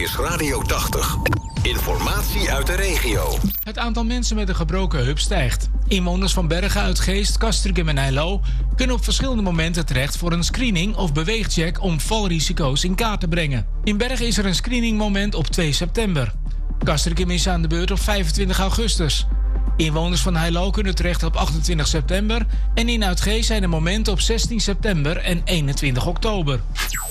is Radio 80. Informatie uit de regio. Het aantal mensen met een gebroken heup stijgt. Inwoners van Bergen, Uitgeest, Castricum en Heilo kunnen op verschillende momenten terecht voor een screening of beweegcheck om valrisico's in kaart te brengen. In Bergen is er een screeningmoment op 2 september. Castricum is aan de beurt op 25 augustus. Inwoners van Heilo kunnen terecht op 28 september en in Uitgeest zijn er momenten op 16 september en 21 oktober.